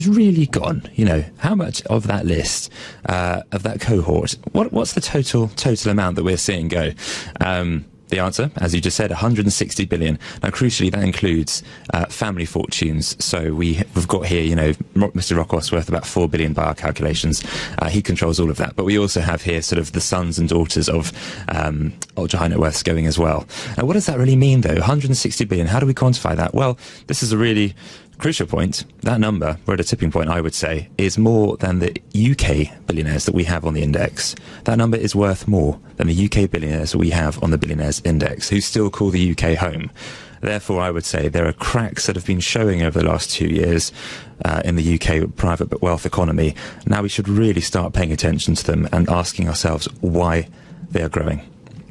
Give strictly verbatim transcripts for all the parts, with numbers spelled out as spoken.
really gone? You know, how much of that list, uh, of that cohort, what, what's the total total amount that we're seeing go? Um, the answer, as you just said, one hundred sixty billion. Now, crucially, that includes uh, family fortunes. So we, we've got here, you know, Mister Rockos worth about four billion by our calculations. Uh, he controls all of that. But we also have here sort of the sons and daughters of um, ultra high net worths going as well. Now, what does that really mean, though? one hundred sixty billion. How do we quantify that? Well, this is a really crucial point. That number, we're at a tipping point, I would say, is more than the U K billionaires that we have on the index. That number is worth more than the U K billionaires that we have on the billionaires index, who still call the U K home. Therefore, I would say there are cracks that have been showing over the last two years uh, in the U K private wealth economy. Now we should really start paying attention to them and asking ourselves why they are growing.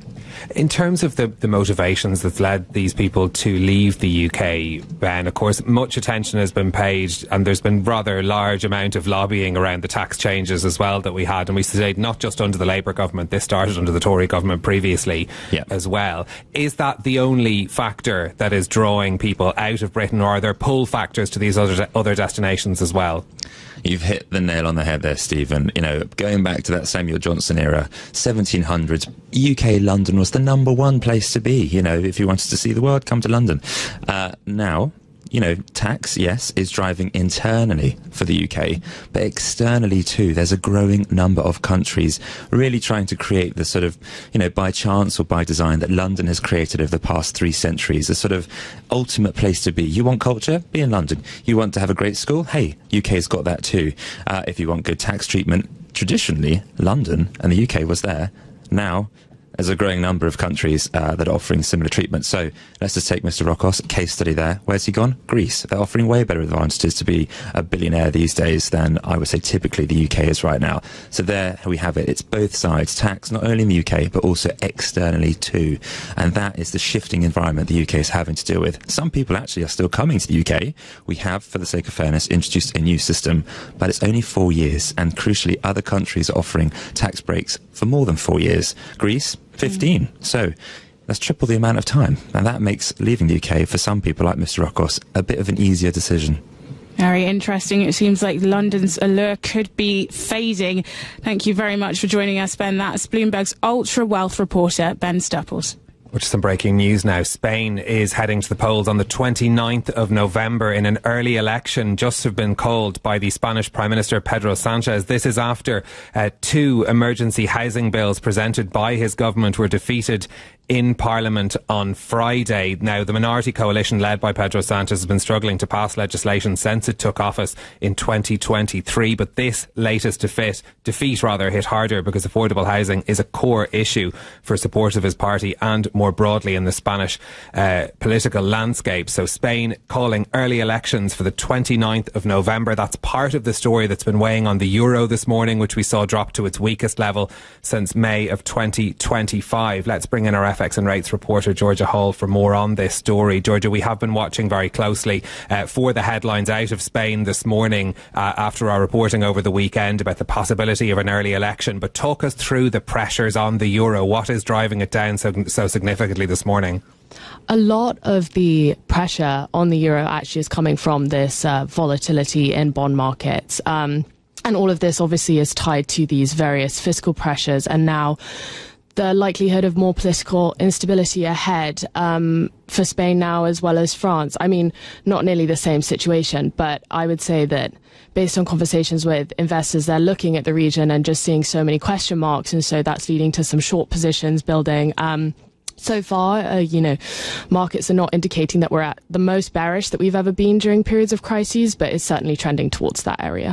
In terms of the, the motivations that's led these people to leave the U K, Ben, of course, much attention has been paid, and there's been rather large amount of lobbying around the tax changes as well that we had, and we stayed not just under the Labour government, this started under the Tory government previously yeah. as well. Is that the only factor that is drawing people out of Britain, or are there pull factors to these other other destinations as well? You've hit the nail on the head there, Stephen. You know, going back to that Samuel Johnson era, seventeen hundreds, U K London was the number one place to be. You know, if you wanted to see the world, come to London. Uh, now, you know, tax, yes, is driving internally for the U K, but externally too, there's a growing number of countries really trying to create the sort of, you know, by chance or by design that London has created over the past three centuries, a sort of ultimate place to be. You want culture? Be in London. You want to have a great school? Hey, U K's got that too. Uh, if you want good tax treatment, traditionally, London and the U K was there. Now, there's a growing number of countries uh, that are offering similar treatment. So let's just take Mister Rockos, case study there. Where's he gone? Greece. They're offering way better advantages to be a billionaire these days than I would say typically the U K is right now. So there we have it. It's both sides. Tax, not only in the U K, but also externally too. And that is the shifting environment the U K is having to deal with. Some people actually are still coming to the U K. We have, for the sake of fairness, introduced a new system, but it's only four years. And crucially, other countries are offering tax breaks for more than four years. Greece, fifteen. Mm. So that's triple the amount of time. And that makes leaving the U K, for some people like Mister Rockos, a bit of an easier decision. Very interesting. It seems like London's allure could be fading. Thank you very much for joining us, Ben. That's Bloomberg's Ultra Wealth reporter, Ben Stupples. Which is some breaking news now. Spain is heading to the polls on the twenty-ninth of November in an early election just have been called by the Spanish Prime Minister Pedro Sanchez. This is after uh, two emergency housing bills presented by his government were defeated in Parliament on Friday. Now, the minority coalition led by Pedro Sanchez has been struggling to pass legislation since it took office in twenty twenty-three, but this latest defeat, defeat rather, hit harder because affordable housing is a core issue for support of his party and more broadly in the Spanish uh, political landscape. So Spain calling early elections for the twenty-ninth of November. That's part of the story that's been weighing on the euro this morning, which we saw drop to its weakest level since May of twenty twenty-five. Let's bring in our F X and rates reporter Georgia Hall for more on this story. Georgia, we have been watching very closely uh, for the headlines out of Spain this morning uh, after our reporting over the weekend about the possibility of an early election. But talk us through the pressures on the euro. What is driving it down so, so significantly this morning? A lot of the pressure on the euro actually is coming from this uh, volatility in bond markets. Um, and all of this obviously is tied to these various fiscal pressures and now the likelihood of more political instability ahead um, for Spain now as well as France. I mean, not nearly the same situation, but I would say that based on conversations with investors, they're looking at the region and just seeing so many question marks, and so that's leading to some short positions building. Um, So far, uh, you know, markets are not indicating that we're at the most bearish that we've ever been during periods of crises, but it's certainly trending towards that area.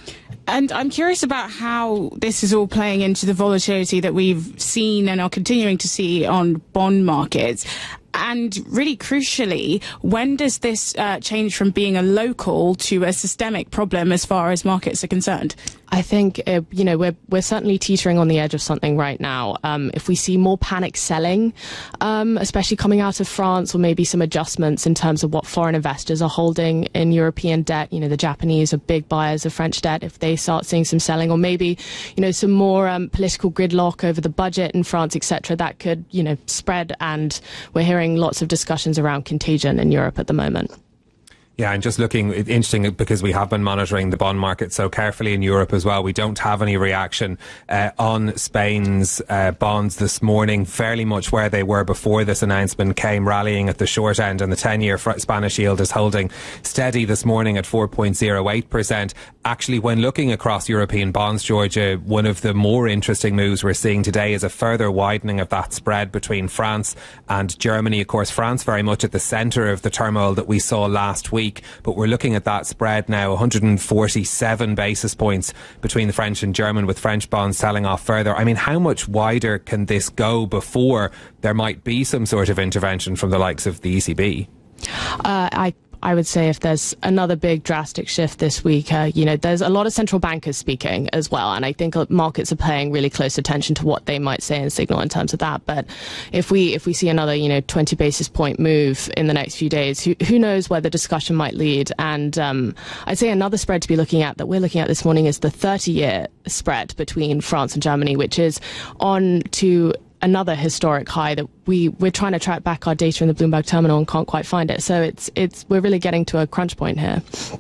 And I'm curious about how this is all playing into the volatility that we've seen and are continuing to see on bond markets. And really crucially, when does this uh, change from being a local to a systemic problem as far as markets are concerned? I think, uh, you know, we're, we're certainly teetering on the edge of something right now. Um, if we see more panic selling, um, especially coming out of France, or maybe some adjustments in terms of what foreign investors are holding in European debt, you know, the Japanese are big buyers of French debt. If they start seeing some selling, or maybe, you know, some more um, political gridlock over the budget in France, et cetera, that could, you know, spread. And we're hearing lots of discussions around contagion in Europe at the moment. Yeah, and just looking, interesting because we have been monitoring the bond market so carefully in Europe as well. We don't have any reaction uh, on Spain's uh, bonds this morning, fairly much where they were before this announcement came, rallying at the short end, and the ten-year Spanish yield is holding steady this morning at four point oh eight percent. Actually, when looking across European bonds, Georgia, one of the more interesting moves we're seeing today is a further widening of that spread between France and Germany. Of course, France very much at the centre of the turmoil that we saw last week. But we're looking at that spread now, one hundred forty-seven basis points between the French and German, with French bonds selling off further. I mean, how much wider can this go before there might be some sort of intervention from the likes of the E C B? Uh, I I would say if there's another big drastic shift this week, uh, you know, there's a lot of central bankers speaking as well. And I think markets are paying really close attention to what they might say and signal in terms of that. But if we if we see another, you know, twenty basis point move in the next few days, who, who knows where the discussion might lead. And um, I'd say another spread to be looking at that we're looking at this morning is the thirty-year spread between France and Germany, which is on to another historic high that we we're trying to track back our data in the Bloomberg terminal and can't quite find it. So it's it's we're really getting to a crunch point here.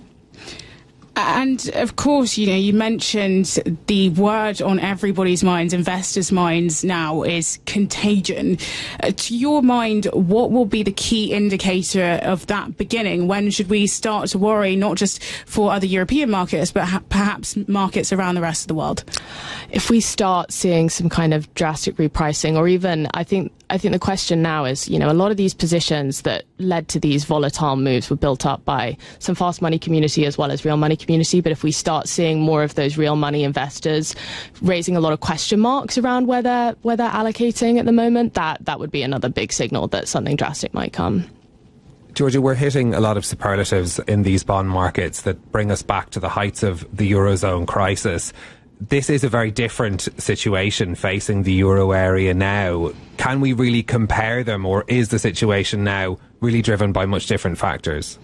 And of course, you know, you mentioned the word on everybody's minds, investors' minds now, is contagion. Uh, to your mind, what will be the key indicator of that beginning? When should we start to worry, not just for other European markets, but ha- perhaps markets around the rest of the world? If we start seeing some kind of drastic repricing, or even, I think, I think the question now is, you know, a lot of these positions that led to these volatile moves were built up by some fast money community as well as real money community. But if we start seeing more of those real money investors raising a lot of question marks around where they're, where they're allocating at the moment, that, that would be another big signal that something drastic might come. Georgia, we're hitting a lot of superlatives in these bond markets that bring us back to the heights of the Eurozone crisis. This is a very different situation facing the euro area now. Can we really compare them, or is the situation now really driven by much different factors?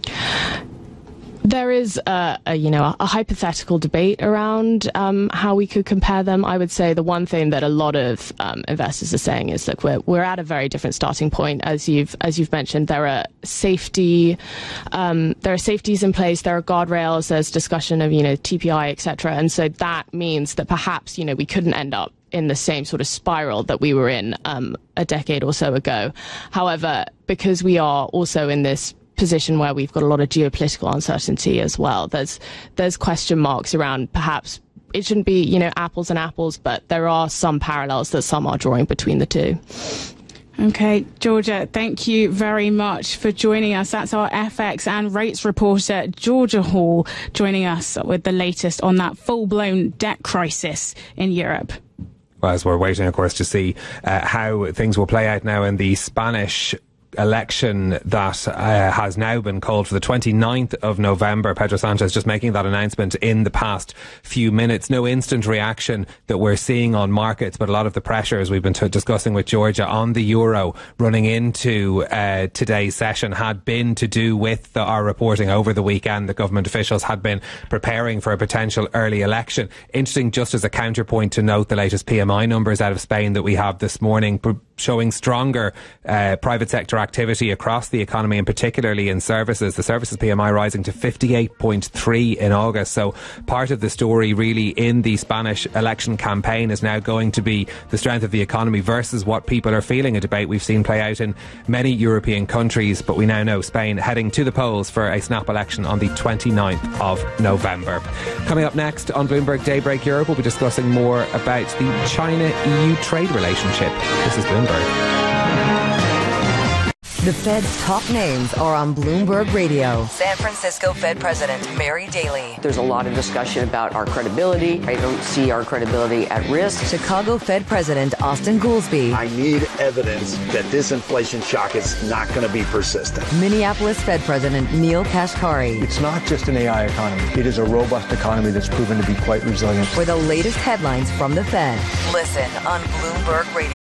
There is a, a you know a hypothetical debate around um, how we could compare them. I would say the one thing that a lot of um, investors are saying is, look, we're we're at a very different starting point. As you've as you've mentioned, there are safety um, there are safeties in place. There are guardrails. There's discussion of you know T P I, et cetera. And so that means that perhaps you know we couldn't end up in the same sort of spiral that we were in um, a decade or so ago. However, because we are also in this position where we've got a lot of geopolitical uncertainty as well, there's there's question marks around perhaps it shouldn't be you know apples and apples, but there are some parallels that some are drawing between the two. Okay, Georgia, thank you very much for joining us. That's our F X and rates reporter, Georgia Hall, joining us with the latest on that full-blown debt crisis in Europe. As we're waiting, of course, to see uh, how things will play out now in the Spanish election that uh, has now been called for the twenty-ninth of November. Pedro Sanchez just making that announcement in the past few minutes. No instant reaction that we're seeing on markets, but a lot of the pressures we've been t- discussing with Georgia on the euro running into uh, today's session had been to do with the, our reporting over the weekend that government officials had been preparing for a potential early election. Interesting, just as a counterpoint, to note the latest P M I numbers out of Spain that we have this morning, pr- showing stronger uh, private sector activity across the economy, and particularly in services. The services P M I rising to fifty-eight point three in August. So part of the story really in the Spanish election campaign is now going to be the strength of the economy versus what people are feeling, a debate we've seen play out in many European countries. But we now know Spain heading to the polls for a snap election on the twenty-ninth of November. Coming up next on Bloomberg Daybreak Europe, we'll be discussing more about the China-E U trade relationship. This is Bloomberg. The Fed's top names are on Bloomberg Radio. San Francisco Fed President Mary Daly. There's a lot of discussion about our credibility. I don't see our credibility at risk. Chicago Fed President Austin Goolsbee. I need evidence that this inflation shock is not going to be persistent. Minneapolis Fed President Neil Kashkari. It's not just an A I economy. It is a robust economy that's proven to be quite resilient. For the latest headlines from the Fed, listen on Bloomberg Radio.